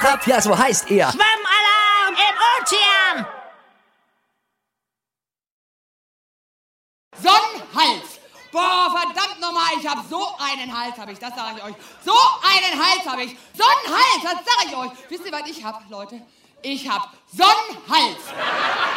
hab? Ja, so heißt er. Schwimmalarm im Ozean! Sonnenhals. Boah, verdammt nochmal, ich hab so einen Hals, hab ich, das sage ich euch. So einen Hals hab ich. Sonnenhals, das sage ich euch. Wisst ihr, was ich hab, Leute? Ich hab Sonnenhals.